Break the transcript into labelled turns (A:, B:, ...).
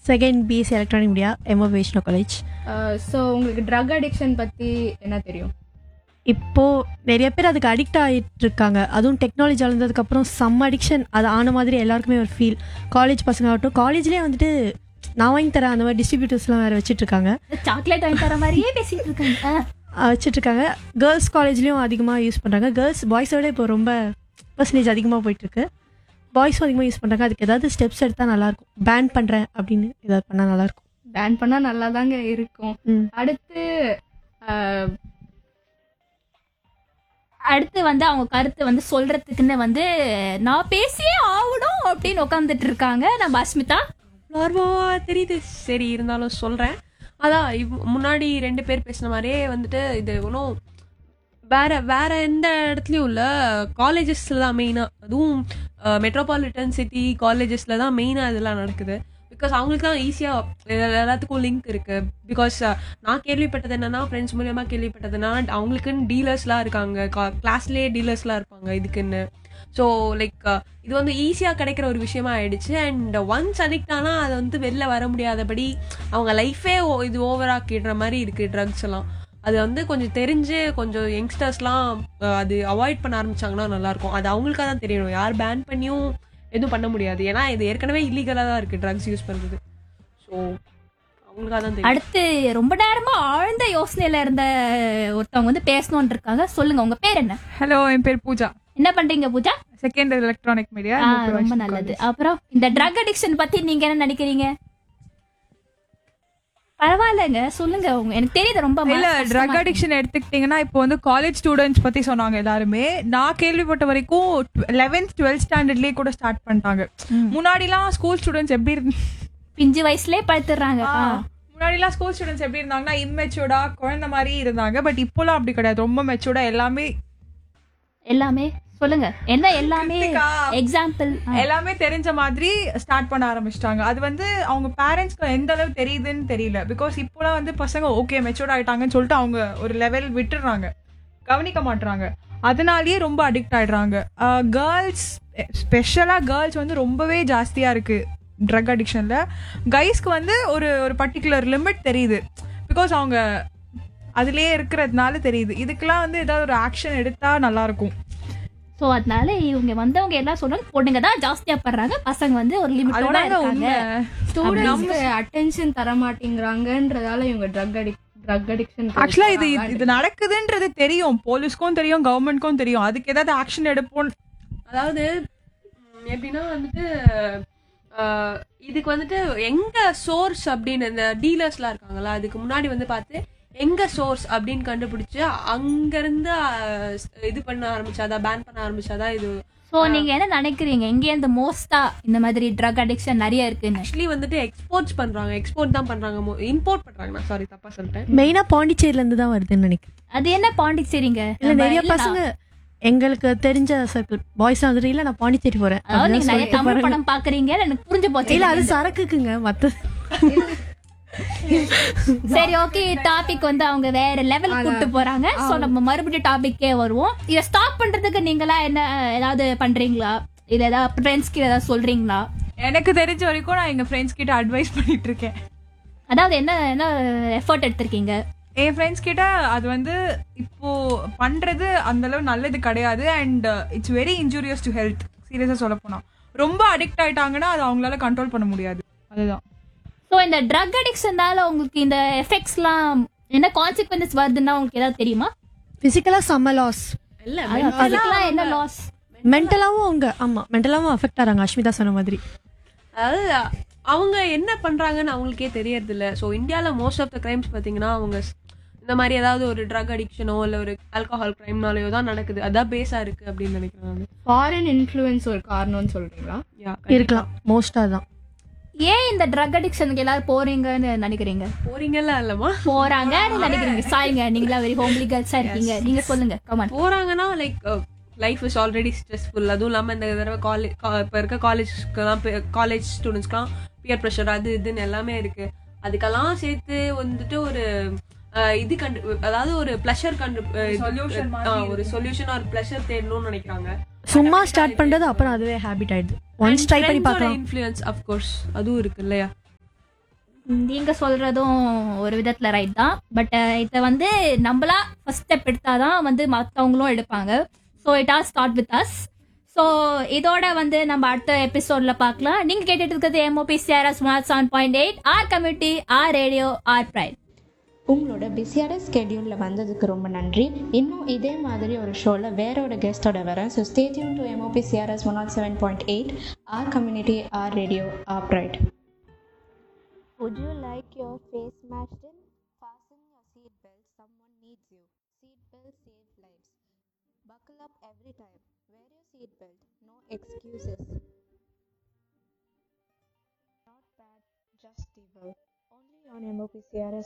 A: Second BSc electronic media MO Vaishnaw college.
B: So உங்களுக்கு drug addiction பற்றி என்ன தெரியும்?
A: இப்போது நிறைய பேர் அதுக்கு அடிக்ட் ஆகிட்டு இருக்காங்க. அதுவும் டெக்னாலஜி வளர்ந்ததுக்கப்புறம் சம் அடிக்ஷன் அது ஆன மாதிரி எல்லாருக்குமே ஒரு ஃபீல். காலேஜ் பசங்க ஆகட்டும், காலேஜ்லேயே வந்துட்டு நான் வாங்கி தரேன் அந்த மாதிரி டிஸ்ட்ரிபியூட்டர்ஸ்லாம் வேறு வச்சுட்ருக்காங்க.
C: சாக்லேட் வாங்கி தர மாதிரியே பேசிட்டு இருக்காங்க.
A: வச்சுட்ருக்காங்க. கேர்ள்ஸ் காலேஜ்லேயும் அதிகமாக யூஸ் பண்ணுறாங்க. கேர்ள்ஸ் பாய்ஸோட இப்போ ரொம்ப பர்சன்டேஜ் அதிகமாக போயிட்டுருக்கு. பாய்ஸும் அதிகமாக யூஸ் பண்ணுறாங்க. அதுக்கு ஏதாவது ஸ்டெப்ஸ் எடுத்தால் நல்லாயிருக்கும். பேன் பண்ணுறேன் அப்படின்னு ஏதாவது பண்ணால் நல்லாயிருக்கும்.
B: பேன் பண்ணால் நல்லா தாங்க இருக்கும்.
C: அடுத்து வந்து அவங்க கருத்து வந்து சொல்றதுக்குன்னு வந்து நான் பேசியே ஆகணும் அப்படின்னு உட்காந்துட்டு இருக்காங்க நம்ம அஸ்மிதா.
D: தெரியுது, சரி இருந்தாலும் சொல்றேன். அதான் முன்னாடி 2 பேர் பேசின மாதிரியே வந்துட்டு இது ஒன்றும் வேற எந்த இடத்துலையும் இல்லை, காலேஜஸ்ல தான் மெயினாக, அதுவும் மெட்ரோபாலிட்டன் சிட்டி காலேஜஸ்ல தான் மெயினாக இதெல்லாம் நடக்குது. பிகாஸ் அவங்களுக்கு தான் ஈஸியாக எல்லாத்துக்கும் லிங்க் இருக்கு. பிகாஸ் நான் கேள்விப்பட்டது என்னன்னா, ஃப்ரெண்ட்ஸ் மூலியமா கேள்விப்பட்டது என்னன்னா, அவங்களுக்குன்னு டீலர்ஸ்லாம் இருக்காங்க, கிளாஸ்லேயே டீலர்ஸ்லாம் இருப்பாங்க இதுக்குன்னு. ஸோ லைக் இது வந்து ஈஸியாக கிடைக்கிற ஒரு விஷயமா ஆயிடுச்சு. அண்ட் ஒன்ஸ் அடிக்ட் ஆனால் அதை வந்து வெளில வர முடியாதபடி அவங்க லைஃபே இது ஓவராக்கிடுற மாதிரி இருக்குது ட்ரக்ஸ் எல்லாம். அது வந்து கொஞ்சம் தெரிஞ்சு கொஞ்சம் யங்ஸ்டர்ஸ்லாம் அது அவாய்ட் பண்ண ஆரம்பிச்சாங்கன்னா நல்லாயிருக்கும். அது அவங்களுக்காக தான் தெரியணும். யார் பேன் பண்ணியும் எதுவும் பண்ண முடியாது. ஏன்னா இது ஏற்கனவே இல்லீகலாக தான் இருக்குது ட்ரக்ஸ் யூஸ் பண்ணுறது. ஸோ அவங்களுக்காக தான் தெரியும்.
C: அடுத்து ரொம்ப நேரமா ஆழ்ந்த யோசனையில இருந்த ஒருத்தவங்க வந்து பேசணும்னு இருக்காங்க. சொல்லுங்க, உங்க பேர் என்ன?
E: ஹலோ, என் பேர் பூஜா.
C: என்ன பண்றீங்க பூஜா?
E: Second electronic media.
C: ரொம்ப நல்லது. அப்புறம் இந்த ட்ரக் அடிக்ஷன் பத்தி நீங்க என்ன நினைக்கிறீங்க? பரவாயில்லங்க, சொல்லுங்க. எனக்கு தெரியுது ரொம்ப
E: இல்ல, ட்ரக் அடிக்ஷன் எடுத்துக்கிட்டீங்கன்னா இப்போ வந்து காலேஜ் ஸ்டூடெண்ட்ஸ் பத்தி சொன்னாங்க எல்லாருமே. நான் கேள்விப்பட்ட வரைக்கும் 11th 12th ஸ்டாண்டர்ட்லயே கூட ஸ்டார்ட் பண்ணிட்டாங்க. முன்னாடிலாம் ஸ்கூல் ஸ்டூடெண்ட்ஸ் எப்படி
C: பிஞ்சு வயசுலயே படுத்துறாங்க.
E: முன்னாடிலாம் ஸ்கூல் ஸ்டூடெண்ட்ஸ் எப்படி இருந்தாங்கன்னா இம்மெச்சூர்டா குழந்தை மாதிரி இருந்தாங்க. பட் இப்போலாம் அப்படி கிடையாது, ரொம்ப மெச்சூர்டா எல்லாமே
C: சொல்லுங்க. என்ன எல்லாமே எக்ஸாம்பிள்
E: எல்லாமே தெரிஞ்ச மாதிரி ஸ்டார்ட் பண்ண ஆரம்பிச்சிட்டாங்க. அது வந்து அவங்க பேரண்ட்ஸ்க்கு எந்த அளவு தெரியுதுன்னு தெரியல. பிகாஸ் இப்போலாம் வந்து பசங்க ஓகே மெச்சூர்ட் ஆயிட்டாங்கன்னு சொல்லிட்டு அவங்க ஒரு லெவல் விட்டுடுறாங்க, கவனிக்க மாட்டுறாங்க. அதனாலயே ரொம்ப அடிக்ட் ஆயிடுறாங்க. கேர்ள்ஸ் ஸ்பெஷலா கேர்ள்ஸ் வந்து ரொம்பவே ஜாஸ்தியா இருக்கு ட்ரக் அடிக்ஷன்ல. கைஸ்க்கு வந்து ஒரு ஒரு பர்டிகுலர் லிமிட் தெரியுது. பிகாஸ் அவங்க அதுலயே இருக்கிறதுனால தெரியுது. இதுக்கெல்லாம் வந்து ஏதாவது ஒரு ஆக்ஷன் எடுத்தா நல்லா இருக்கும்.
C: சோ அதனால இவங்க வந்தவங்க எல்லாம் சொல்றாங்க பொண்ணுங்க தான் ஜாஸ்தியா பண்றாங்க, பசங்க வந்து ஒரு லிமிட்டோட இருக்காங்க.
B: ஸ்டூடண்ட்ஸ்க்கு அட்டென்ஷன் தர மாட்டேங்கறாங்கன்றதால இவங்க ட்ரக் அடிக்ஷன்.
E: ஆக்சுவலா இது நடக்குதுன்றது தெரியும், போலீஸ்க்கும் தெரியும், கவர்மெண்ட்க்கும் தெரியும். அதுக்கு ஏதாவது ஆக்ஷன் எடுப்போம்.
D: அதாவது எப்படின்னா வந்துட்டு இதுக்கு வந்துட்டு எங்க சோர்ஸ் அப்படின்னு இந்த டீலர்ஸ்லாம் இருக்காங்களா, அதுக்கு முன்னாடி வந்து பார்த்து எங்க சோர்ஸ் அப்படின்னு கண்டுபிடிச்சு அங்கிருந்து இது பண்ண ஆரம்பிச்சாதான், பேன் பண்ண ஆரம்பிச்சாதான் இது.
C: சோ நீங்க என்ன நினைக்கிறீங்க, எங்க இந்த மோஸ்டா இந்த மாதிரி ட்ரக் அடிக்ஷன் நிறைய இருக்குன்னு?
D: ஆக்சுவலி வந்துட்டு எக்ஸ்போர்ட் தான் பண்றாங்க, இம்போர்ட் பண்றாங்க. நான் சாரி தப்பா சொல்லிட்டேன்.
A: மெயினா பாண்டிச்சேரியில இருந்து தான் வருதுன்னு நினைக்கிறேன்.
C: அது என்ன பாண்டிச்சேரிங்க?
A: இல்ல நிறைய பசங்க எங்களுக்கு தெரிஞ்ச சர்க்கிள் பாய்ஸ் வந்துட்டு இல்ல நான் பாண்டிச்சேரி போறேன்.
C: அதாவது நீங்க நிறைய தமிழ் படம் பாக்குறீங்க, எனக்கு புரிஞ்சு போச்சு.
A: இல்ல அது சரக்குக்குங்க மத்த.
C: சரி, ஓகே. டாபிக் வந்து அவங்க வேற லெவல் கூட்டு போறாங்க. சோ நம்ம மறுபடியும் டாபிக்கே வருவோம். இத ஸ்டாப் பண்றதுக்கு நீங்களா என்ன ஏதாவது பண்றீங்களா, இல்ல ஏதாவது ஃப்ரெண்ட்ஸ் கிட்ட ஏதாவது சொல்றீங்களா?
E: எனக்கு தெரிஞ்ச வரைக்கும் நான் எங்க ஃப்ரெண்ட்ஸ் கிட்ட அட்வைஸ் பண்ணிட்டு இருக்கேன்.
C: அதாவது என்ன என்ன எஃபர்ட் எடுத்திருக்கீங்க?
E: என் ஃப்ரெண்ட்ஸ் கிட்ட அது வந்து இப்போ பண்றது அந்த அளவு நல்லது கிடையாது. And it's very injurious to health. சீரியஸா சொல்ல போனா ரொம்ப அடிக்ட் ஆயிட்டாங்கன்னா அது அவங்களால கண்ட்ரோல் பண்ண முடியாது. அதுதான்.
C: ஸோ இந்த ட்ரக் அடிக்ஷனால உங்களுக்கு இந்த எஃபெக்ட்ஸ்லாம் என்ன கான்சிக்வன்சஸ் வருதுன்னா உங்களுக்கு ஏதாவது தெரியுமா?
A: பிசிக்கலா சம்ம லாஸ்
D: இல்ல,
C: அதுக்கெல்லாம் என்ன லாஸ்?
A: மென்டலாவும் அவங்க மென்டலாவும் அஃபெக்ட் ஆறாங்க. அஸ்மிதா சொன்ன மாதிரி.
D: அதாவது அவங்க என்ன பண்றாங்கன்னு அவங்களுக்கே தெரியறது இல்ல. ஸோ இந்தியால மோஸ்ட் ஆஃப் த கிரைம்ஸ் பாத்தீங்கன்னா அவங்க இந்த மாதிரி ஏதாவது ஒரு ட்ரக் அடிக்ஷனோ இல்ல ஒரு ஆல்கஹால் கிரைம்னாலயோ தான் நடக்குது. அதான் பேஸா இருக்கு அப்படின்னு நினைக்கிறேன்.
B: ஃபாரின் இன்ஃப்ளூயன்ஸ் ஒரு காரணம்னு சொல்றீங்களா?
A: இருக்கலாம், மோஸ்டா தான்.
C: ஏன் இந்த ட்ரக் அடிக்ஷனுக்கு எல்லாரும் போறீங்கன்னு நினைக்கிறீங்க?
D: போறீங்கல்ல இல்லமா,
C: போறாங்கன்னு நினைக்கிறீங்க. சாரிங்க, நீங்களா வெரி ஹோம்லி கேர்ள்ஸா இருக்கீங்க. நீங்க சொல்லுங்க. கமான்.
D: போறாங்கன்னா like life is already stressful. அதுவும் இல்லாமல் இந்த தடவை இப்போ இருக்க காலேஜ் ஸ்டூடெண்ட்ஸ்க்குலாம் பியர் ப்ரெஷர் அது இதுன்னு எல்லாமே இருக்கு. அதுக்கெல்லாம் சேர்த்து வந்துட்டு ஒரு இது அதாவது ஒரு ப்ளஷர் ஒரு சொல்யூஷன் ஒரு ப்ளஷர் தேடணும்னு நினைக்கிறாங்க.
A: சும்மா ஸ்டார்ட் பண்றது அப்புறம் அதுவே ஹேபிட் ஆயிடுது. ஒன்ஸ் ட்ரை பண்ணி பார்க்கலாம்.
D: இன்ஃப்ளூயன்ஸ் ஆஃப் கோர்ஸ் அதுவும் இருக்கு இல்லையா?
C: நீங்க சொல்றதும் ஒரு விதத்துல ரைட் தான். பட் இதை வந்து நம்மளா ஃபர்ஸ்ட் ஸ்டெப் எடுத்தாதான் வந்து மற்றவங்களும் எடுப்பாங்க. So it all start with us. So இதோட வந்து நம்ம அடுத்த எபிசோட்ல பார்க்கலாம். நீங்க கேட்டுட்டு இருக்கிறது MOPCRS 107.8 R community, R radio, R bright.
F: உங்களோட பிஸியான ஸ்கெடியூலில் வந்ததுக்கு ரொம்ப நன்றி. இன்னும் இதே மாதிரி ஒரு ஷோவில் வேற ஒரு கெஸ்ட்டோட வரேன். So stay tune to MOPCRS 107.8 R community, R radio, R bright. Would you like your face smashed in? Fasten your seat belt. Someone needs you. Seat belt save lives. Buckle up every time. Wear your seat belt. No excuses. Not bad, just evil. Only on MOPCRS